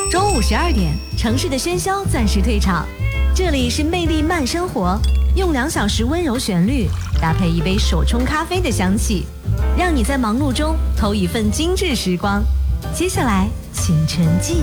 中午12点，城市的喧嚣暂时退场，这里是魅力慢生活，用2小时温柔旋律搭配一杯手冲咖啡的香气，让你在忙碌中偷一份精致时光。接下来请沉浸。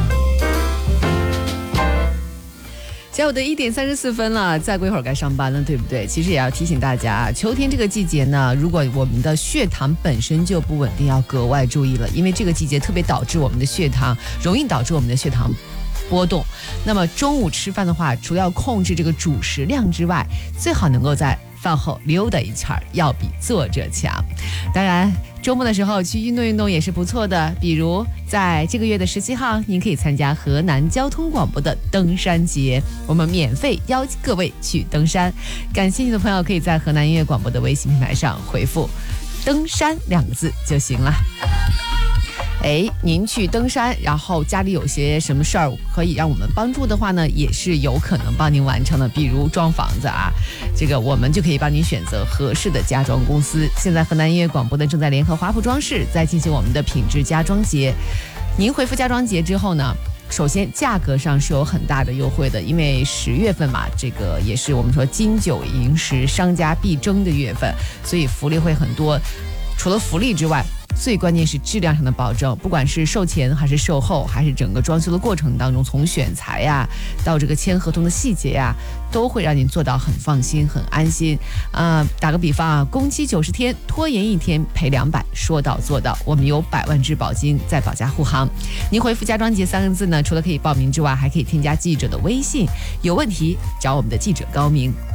下午的1点34分了，再过一会儿该上班了，对不对？其实也要提醒大家，秋天这个季节呢，如果我们的血糖本身就不稳定，要格外注意了，因为这个季节特别容易导致我们的血糖波动。那么中午吃饭的话，除要控制这个主食量之外，最好能够在饭后溜达一圈，要比坐着强。当然周末的时候去运动运动也是不错的，比如在这个月的17号，您可以参加河南交通广播的登山节，我们免费邀各位去登山。感兴趣的朋友可以在河南音乐广播的微信平台上回复登山2个字就行了。您去登山，然后家里有些什么事儿可以让我们帮助的话呢，也是有可能帮您完成的，比如装房子啊，这个我们就可以帮您选择合适的家装公司。现在河南音乐广播呢正在联合华普装饰在进行我们的品质家装节，您回复家装节之后呢，首先价格上是有很大的优惠的，因为10月份嘛，这个也是我们说金九银十商家必争的月份，所以福利会很多。除了福利之外，最关键是质量上的保证，不管是售前还是售后，还是整个装修的过程当中，从选材呀到这个签合同的细节呀，都会让您做到很放心很安心。打个比方啊，工期90天，拖延1天赔200，说到做到。我们有100万质保金在保驾护航。您回复家装节3个字呢，除了可以报名之外，还可以添加记者的微信，有问题找我们的记者高明。